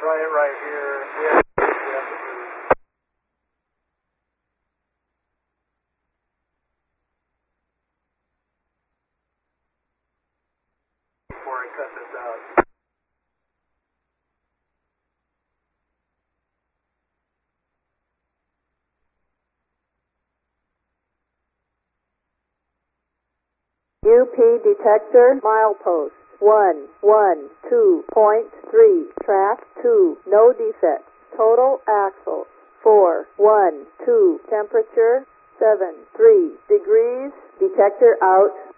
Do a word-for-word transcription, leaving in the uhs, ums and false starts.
try it right here. Yeah. Before I cut this out. U P detector milepost one one two point three, track two, no defects. Total axle four one two, temperature seven three degrees. Detector out.